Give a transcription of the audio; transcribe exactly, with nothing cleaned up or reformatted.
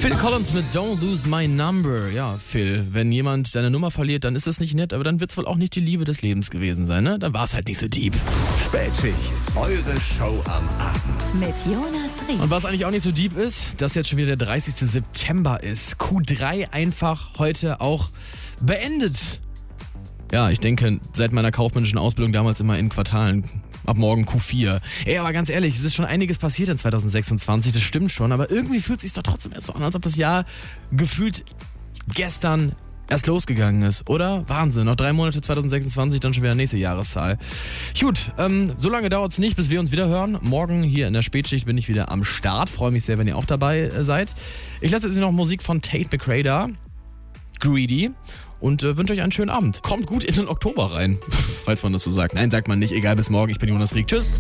Phil Collins mit Don't Lose My Number. Ja, Phil, wenn jemand seine Nummer verliert, dann ist das nicht nett, aber dann wird es wohl auch nicht die Liebe des Lebens gewesen sein, ne? Dann war es halt nicht so deep. Spätschicht, eure Show am Abend. Mit Jonas Rieck. Und was eigentlich auch nicht so deep ist, dass jetzt schon wieder der dreißigster September ist. Q drei einfach heute auch beendet. Ja, ich denke, seit meiner kaufmännischen Ausbildung damals immer in Quartalen. Ab morgen Q vier. Ey, aber ganz ehrlich, es ist schon einiges passiert in zwanzig sechsundzwanzig, das stimmt schon, aber irgendwie fühlt es sich doch trotzdem erst so an, als ob das Jahr gefühlt gestern erst losgegangen ist, oder? Wahnsinn, noch drei Monate zwanzig sechsundzwanzig, dann schon wieder nächste Jahreszahl. Gut, ähm, so lange dauert es nicht, bis wir uns wieder hören. Morgen hier in der Spätschicht bin ich wieder am Start, freue mich sehr, wenn ihr auch dabei äh, seid. Ich lasse jetzt noch Musik von Tate McRae da, Greedy. Und äh, wünsche euch einen schönen Abend. Kommt gut in den Oktober rein, falls man das so sagt. Nein, sagt man nicht. Egal, bis morgen. Ich bin Jonas Rieck. Tschüss.